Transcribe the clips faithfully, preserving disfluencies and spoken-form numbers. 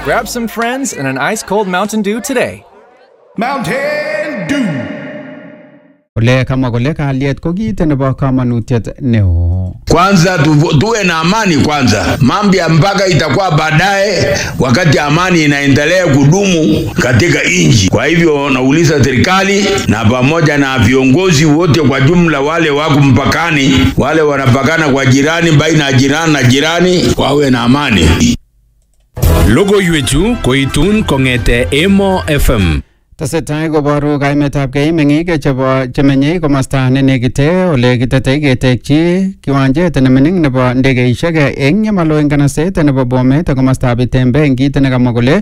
Grab some friends and an ice-cold Mountain Dew today. Mountain Dew. Ole kama kole kalyet ko kit nebo kamanutiet neo. Kwanza tu, tuwe na amani kwanza. Mambo ya mpaka itakuwa baadaye wakati amani inaendelea kudumu katika nchi. Kwa hivyo nauliza serikali na pamoja na viongozi wote kwa jumla, wale wako mpakani, wale wanapakana kwa jirani, baina ya jirani na jirani, wawe na amani. Logoiwechu koitun kongete Emo F M. Tesetai koboru kaimetab kei meng'ik chebo chemenye komosta nenekite ole kitetei ketekchi kiwanjet nemining nebo ndegeisiek eng yemalo eng kanaset nebo Bomet komostab Itembe eng kit nekamwa kole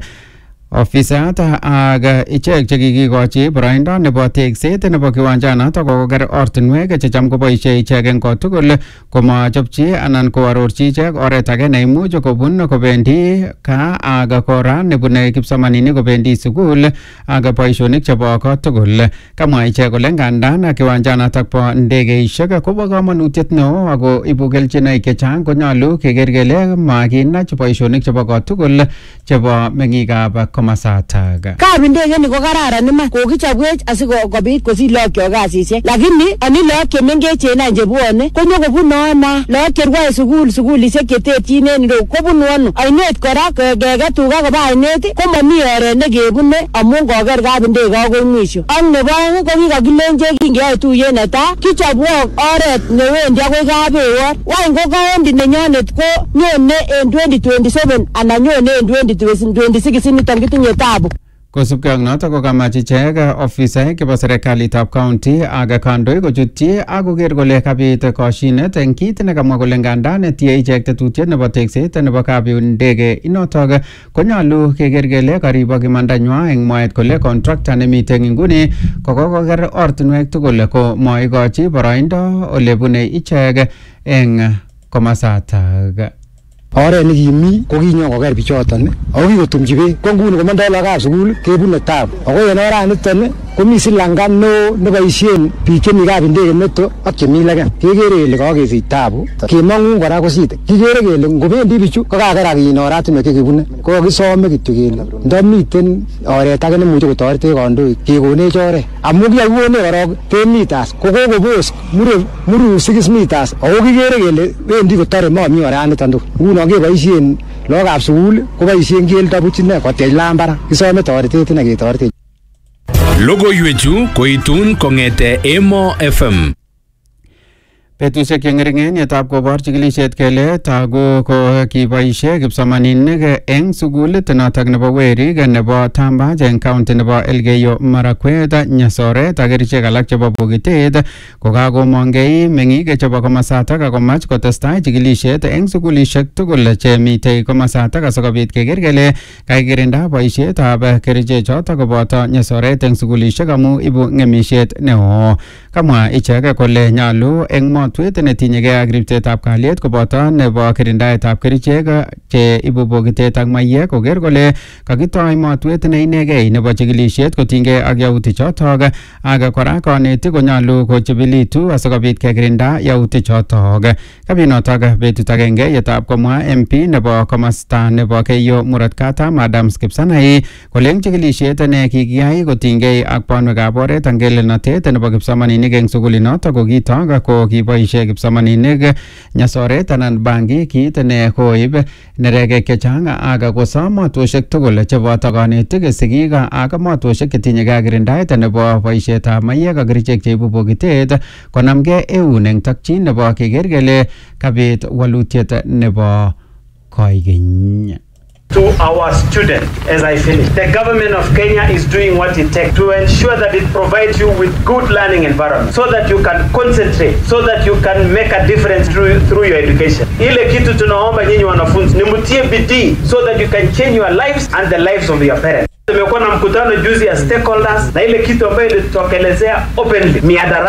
ofisat ak ichek chekikikochi boroindo nebo tekset nebo kiwanjanoto koker ortinwek checham koboisie ichek eng kotugul komachopchi anan koarorchi ichek oret age neimuch kobun kobendi ka ak kora nebune kipsomaninik kobendi sukul ak boisionik chebo kotugul. Kamwa ichek kole ngandan kiwanjanoto bo ndegeisiek kobo kamanutiet neo ako ibu kelchinoik chechang, konyolu keker kele makinach boisionik chebo kotugul chebo meng'ikab komasataga. Kab ndege ni ko kararan iman, kokichobwech asikobit kosich lagok kasisiek, lakini ani lagok chemengechen anje chebwone konyokobune ana lagok cherwae sukul sukulisiek cheterchin en ireu kobunu ano ainet kora keke tuga koba ainet komami oret nekebune amun koker kab ndege akoi mwisho. Ak nebo aeng ko kikakilenje kingeyoe tuyet netai kichobwok oret newendi akoi kabewot, wany ko kaendi nenyonet ko nyone en twenty twenty-seven anan nyone en twenty twenty-six niton kitinye tabu. Kosubkei ak noto ko kamach ichek ofisaek chebo serikalitab county ak kandoik kochutyi ak koker kole kabit koshinet eng kit nekamwa kole ngandan tie ichek tetutiet nebo tekset nebo kabiu ndege inotok konyolu keker kele karibok imandanywa eng mwaet kole contractor nemite nguni kokoker ortinwek tugul ko moikochi boroindo ole bune ichek eng komasatak. Oret nekimi ko kinyo koker bichoton ako kikotumchi beek ko nguni komandoi lagokab sukul kebune tabu ako en oraniton komi silanga neo neboisien biik chemi kab ndege meto ak chemi legen kekere kele kakesich tabu kemong'u kora kosite kikere kele ngobendi bichu kokakerak in oratinwek chekibune ko kakisome kityo kele ndomiten oret age nemuche kotoretech kandoik kekonech oret amu kiyakikonech korok ten meters ko kokobos muru six meters ako kikere kele wendi kotore momi oraniton tugul. Nguno keboisien lagokab sukul koboisien keldo buch ine kotech lambara kisome toretet ine ketoretech. Logoiwechu koitun kongete Emo F M. Betusiek cheng'ering'en yetab kobor chikilisiet kele tagu ko kiboisie kipsomaninik eng sukulit notok nebo Werik nebo Tambach eng county nebo Elgeyo Marakwet, Nyasoret ak kerichek alak chebo Bokitet kokakomongei meng'ik chebo komasatak akomach kotestai chikilisiet eng sukulisiek tugul chemitei komasatak asikobit keker kele kakikirinda boisietab kerichek chotok koboto Nyasoret eng sukulisiek amu ibu ng'emisiet neo. Kamwa ichek kole nyolu eng motwet netinyegei ak ripsetab kalyet koboto nebo kirindaetab kerichek che ibu bokitet ak maiyek koker kole kakitoi motwet neinegei nebo chikilisiet kotinygei ak yautik chotok ak kora kanetik konyolu kochibilitu asikobit kekirinda yautik chotok. Kabinotok betut agenge yetab komwa M P nebo komasta nebo Keiyo Murot Katam Adams Kipsanai kole eng chikilisiet ne kikiyai kotinygei ak banwekab oret ak ngelelnotet nebo kipsomaninik eng sukulinotok ko kitok ko kiboisie kipsomaninik Nyasoret anan bangi kit ne koib neregek chechang ak kosom motosiek tugul cheboto kanetik, sigik ak motosiek chetinyegei ak kirindaet nebo boisietab maiyek ak kerichek cheibu bokitet konamgei eun eng takchin nebo keker kele kabit walutiet nebo koigeny. To our students, as I finish, the government of Kenya is doing what it takes to ensure that it provides you with good learning environment so that you can concentrate, so that you can make a difference through, through your education. Ile kitu tunaomba nyinyi wanafunzi ni mtie bidii so that you can change your lives and the lives of your parents. Tumekuwa na mkutano juzi ya stakeholders na ile kitu ambayo ilitokelezea openly miadara